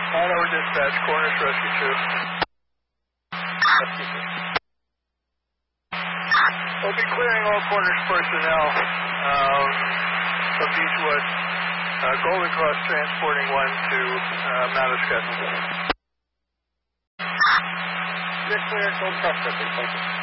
Hanover dispatch, Cornish Rescue 2. Rescue 2. We'll be clearing all Cornish personnel from Beechwood. Golden Cross transporting one to Madagascar. You're clear, Golden Cross, thank you.